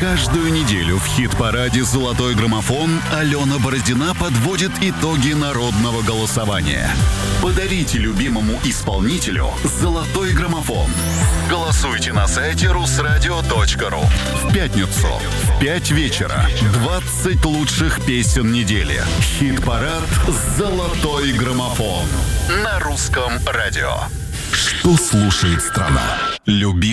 Каждую неделю в хит-параде «Золотой граммофон» Алена Бороздина подводит итоги народного голосования. Подарите любимому исполнителю «Золотой граммофон». Голосуйте на сайте rusradio.ru. В пятницу в 5 вечера 20 лучших песен недели. Хит-парад «Золотой граммофон» на русском радио. Что слушает страна? Любимый